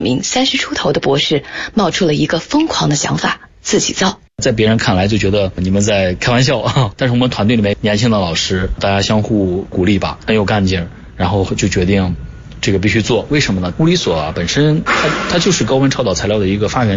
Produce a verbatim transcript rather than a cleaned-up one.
名三十出头的博士冒出了一个疯狂的想法，自己造。 在别人看来就觉得你们在开玩笑啊，但是我们团队里面年轻的老师，大家相互鼓励吧，很有干劲，然后就决定这个必须做。为什么呢？物理所啊本身它它就是高温超导材料的一个发源